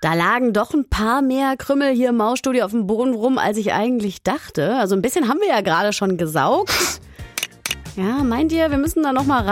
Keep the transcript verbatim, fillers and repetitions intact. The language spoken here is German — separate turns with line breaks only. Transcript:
Da lagen doch ein paar mehr Krümel hier im Mausstudio auf dem Boden rum, als ich eigentlich dachte. Also ein bisschen haben wir ja gerade schon gesaugt. Ja, meint ihr, wir müssen da noch mal ran?